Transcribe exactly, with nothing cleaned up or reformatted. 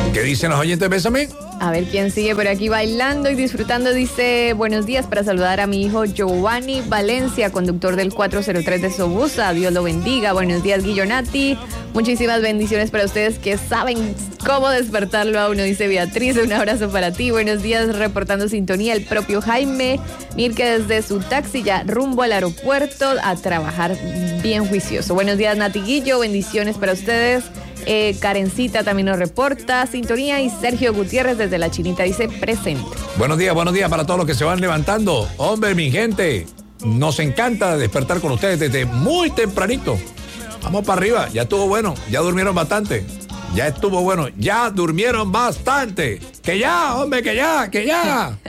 ¿Qué dicen los oyentes? Bésame. A ver quién sigue por aquí bailando y disfrutando. Dice, buenos días, para saludar a mi hijo Giovanni Valencia, conductor del cuatro cero tres de Sobusa. Dios lo bendiga. Buenos días, Guillonati. Muchísimas bendiciones para ustedes que saben cómo despertarlo a uno, dice Beatriz. Un abrazo para ti. Buenos días, reportando sintonía el propio Jaime Mirke desde su taxi ya rumbo al aeropuerto a trabajar bien juicioso. Buenos días, Nati Guillo. Bendiciones para ustedes. Eh, Karencita también nos reporta sintonía y Sergio Gutiérrez desde La Chinita dice presente. Buenos días, buenos días para todos los que se van levantando. Hombre, mi gente, nos encanta despertar con ustedes desde muy tempranito. Vamos para arriba, ya estuvo bueno, ya durmieron bastante. Ya estuvo bueno, ya durmieron bastante. Que ya, hombre, que ya, que ya.